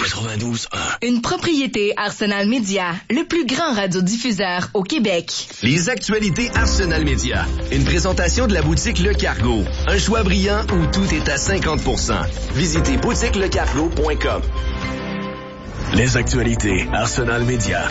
92.1. Une propriété Arsenal Média, le plus grand radiodiffuseur au Québec. Les actualités Arsenal Média. Une présentation de la boutique Le Cargo. Un choix brillant où tout est à 50%. Visitez boutiquelecargo.com. Les actualités Arsenal Média.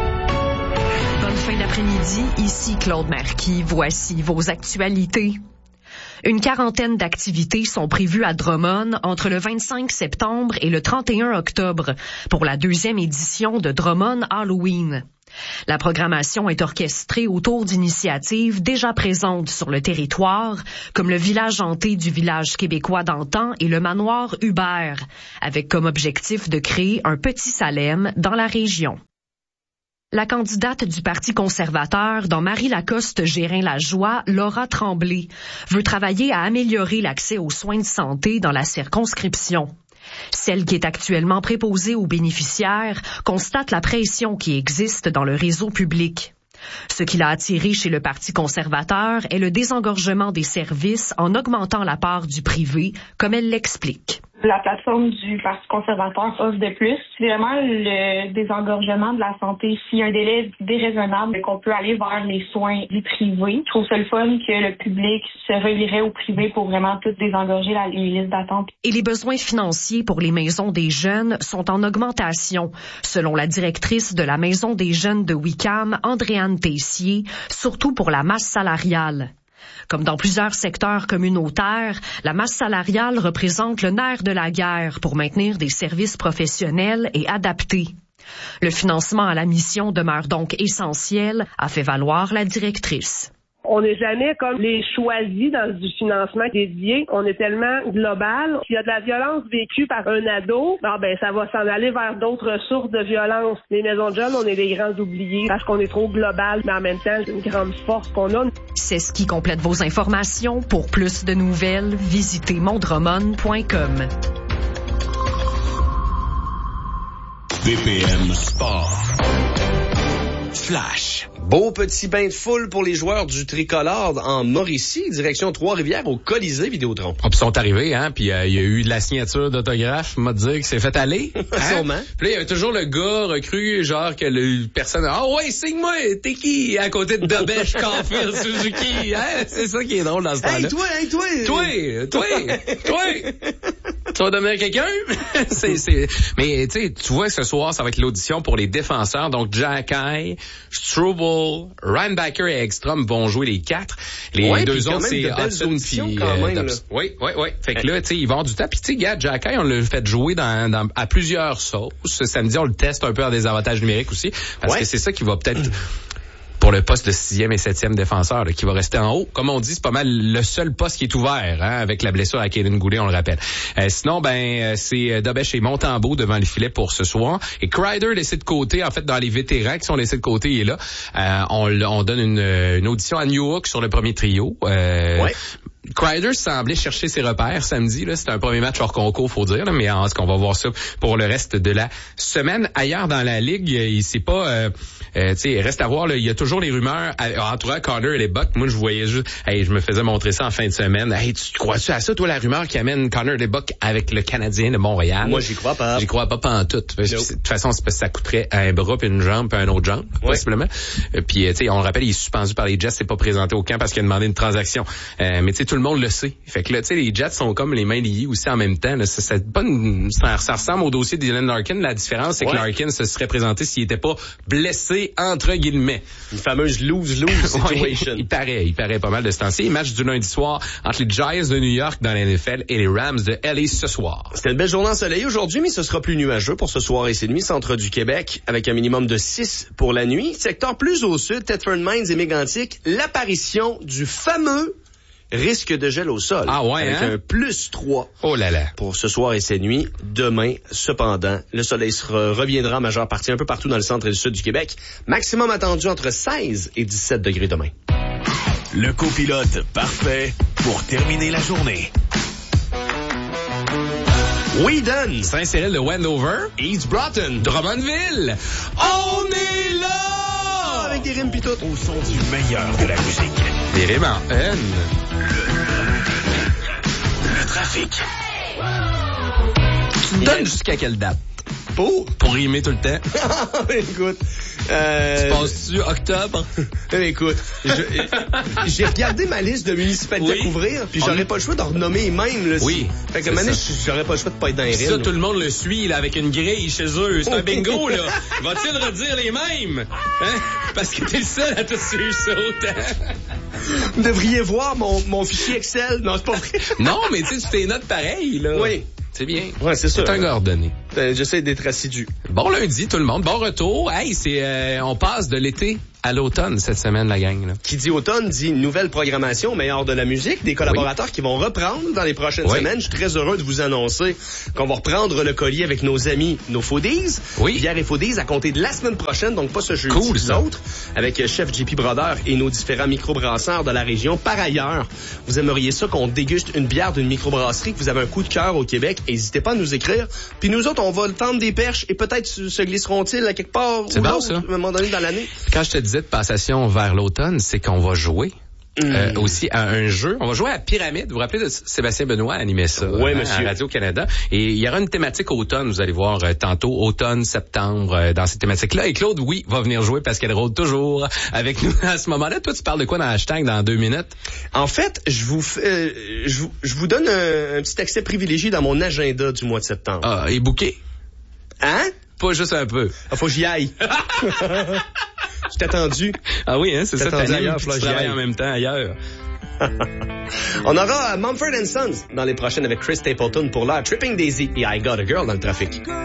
Bonne fin d'après-midi, ici Claude Marquis. Voici vos actualités. Une quarantaine d'activités sont prévues à Drummond entre le 25 septembre et le 31 octobre pour la 2e édition de Drummond Halloween. La programmation est orchestrée autour d'initiatives déjà présentes sur le territoire, comme le village hanté du village québécois d'antan et le manoir Hubert, avec comme objectif de créer un petit Salem dans la région. La candidate du Parti conservateur dans Marie-Lacoste-Gérin-Lajoie, Laura Tremblay, veut travailler à améliorer l'accès aux soins de santé dans la circonscription. Celle qui est actuellement préposée aux bénéficiaires constate la pression qui existe dans le réseau public. Ce qui l'a attiré chez le Parti conservateur est le désengorgement des services en augmentant la part du privé, comme elle l'explique. La plateforme du Parti conservateur offre de plus. C'est vraiment le désengorgement de la santé. S'il y a un délai déraisonnable, qu'on peut aller vers les soins du privé. Je trouve ça le fun que le public se relierait au privé pour vraiment tout désengorger les listes d'attente. Et les besoins financiers pour les maisons des jeunes sont en augmentation, selon la directrice de la Maison des jeunes de Wickham, Andréane Tessier, surtout pour la masse salariale. Comme dans plusieurs secteurs communautaires, la masse salariale représente le nerf de la guerre pour maintenir des services professionnels et adaptés. Le financement à la mission demeure donc essentiel, a fait valoir la directrice. On n'est jamais comme les choisis dans du financement dédié. On est tellement global. S'il y a de la violence vécue par un ado, ça va s'en aller vers d'autres sources de violence. Les maisons de jeunes, on est des grands oubliés parce qu'on est trop global, mais en même temps, c'est une grande force qu'on a. C'est ce qui complète vos informations. Pour plus de nouvelles, visitez mondromon.com. BPM Sport. Flash. Beau petit bain de foule pour les joueurs du Tricolore en Mauricie, direction Trois-Rivières au Colisée Vidéotron. Puis ils sont arrivés, puis il y a eu de la signature d'autographe, m'a dit que c'est fait aller. Sûrement. Puis là, il y avait toujours le gars recru, genre que le personne, ouais, signe-moi, t'es qui? À côté de Dobesh, Caulfield, Suzuki, c'est ça qui est drôle dans ce temps-là. Toi! Tu vas devenir quelqu'un? Mais tu vois, ce soir, ça va être l'audition pour les défenseurs. Donc, Jacky, Struble, Reinbacker et Ekstrom vont jouer les 4. Les deux autres, c'est Hudson puis Oui. Fait que là, ils vont avoir du temps. Puis, Jacky, on l'a fait jouer à plusieurs sauces. Samedi, on le teste un peu en désavantage numérique aussi. Parce que c'est ça qui va peut-être... pour le poste de 6e et 7e défenseur qui va rester en haut. Comme on dit, c'est pas mal le seul poste qui est ouvert avec la blessure à Kaden Goulet, on le rappelle. Sinon, c'est Dobesh et Montembeault devant le filet pour ce soir. Et Kreider laissé de côté, en fait, dans les vétérans qui sont laissés de côté, il est là. On donne une audition à Newhook sur le premier trio. Kreider semblait chercher ses repères samedi. C'était un premier match hors concours, faut dire, mais est-ce qu'on va voir ça pour le reste de la semaine? Ailleurs dans la ligue, il s'est pas... reste à voir, il y a toujours les rumeurs entourant Connor et les Bucks. Moi, je voyais juste... je me faisais montrer ça en fin de semaine. Tu crois-tu à ça, toi, la rumeur qui amène Connor et les Bucks avec le Canadien de Montréal? Moi, j'y crois pas. J'y crois pas pantoute. De toute façon, c'est parce que ça coûterait un bras puis une jambe puis un autre jambe, possiblement. Puis, on le rappelle, il est suspendu par les Jets, c'est pas présenté au camp parce qu'il a demandé une transaction. Mais tout le monde le sait. Fait que là, les Jets sont comme les mains liées aussi en même temps. Là. Ça ressemble au dossier d'Dylan Larkin. La différence, c'est que Larkin se serait présenté s'il était pas blessé, entre guillemets. Une fameuse lose-lose situation. Il paraît pas mal de ce temps-ci. Match du lundi soir entre les Giants de New York dans la NFL et les Rams de LA ce soir. C'était une belle journée ensoleillée aujourd'hui, mais ce sera plus nuageux pour ce soir et c'est nuit, centre du Québec, avec un minimum de 6 pour la nuit. Secteur plus au sud, Thetford Mines et Mégantic, l'apparition du fameux risque de gel au sol. Avec un +3. Oh là là. Pour ce soir et cette nuit. Demain, cependant, le soleil reviendra en majeure partie un peu partout dans le centre et le sud du Québec. Maximum attendu entre 16 et 17 degrés demain. Le copilote parfait pour terminer la journée. Whedon, Saint-Cyril de Wendover, East Broughton, Drummondville. On est là! Avec des rimes pis tout. Au son du meilleur de la musique. Des rimes en N. Le trafic. Tu me donnes jusqu'à quelle date? Pour rimer tout le temps. Écoute. Tu passes-tu octobre? Écoute, j'ai regardé ma liste de municipalités à couvrir, puis j'aurais pas le choix d'en renommer les mêmes. Là, oui. Fait que maintenant, j'aurais pas le choix de pas être dans les ça, tout le monde le suit là, avec une grille chez eux. C'est un bingo, là. Va-t-il redire les mêmes? Hein? Parce que t'es le seul à tout suivre ça autant. Vous devriez voir mon fichier Excel. Non, c'est pas vrai. Non, mais tu sais, tu tes notes pareilles, là. Oui. C'est bien. Ouais, c'est ça. C'est un gars ordonné. J'essaie d'être assidu. Bon lundi, tout le monde. Bon retour. Hey, on passe de l'été à l'automne cette semaine, la gang. Là. Qui dit automne dit nouvelle programmation, meilleure de la musique, des collaborateurs qui vont reprendre dans les prochaines semaines. Je suis très heureux de vous annoncer qu'on va reprendre le collier avec nos amis, nos Foodies. Bière et Foodies à compter de la semaine prochaine, donc pas ce jeudi, l'autre, avec Chef JP Brodeur et nos différents microbrasseurs de la région. Par ailleurs, vous aimeriez ça qu'on déguste une bière d'une microbrasserie, que vous avez un coup de cœur au Québec, n'hésitez pas à nous écrire. Puis nous autres, on va le tendre des perches et peut-être se glisseront-ils à quelque part ou bon, ça. à un moment donné dans l'année. Quand je te disais de passation vers l'automne, c'est qu'on va jouer aussi à un jeu. On va jouer à Pyramide. Vous vous rappelez de Sébastien Benoît animait ça à Radio-Canada. Et il y aura une thématique automne, vous allez voir tantôt, automne, septembre, dans cette thématique-là. Et Claude, va venir jouer parce qu'elle rôde toujours avec nous à ce moment-là. Toi, tu parles de quoi dans hashtag dans 2 minutes? En fait, je vous donne un petit accès privilégié dans mon agenda du mois de septembre. Ah, et booké? Hein? Pas juste un peu. Ah, faut que j'y aille. Je t'ai attendu. Ah oui, hein, c'est ça, tu travailles en même temps ailleurs. On aura Mumford & Sons dans les prochaines avec Chris Stapleton pour l'heure. Tripping Daisy et I Got a Girl dans le trafic.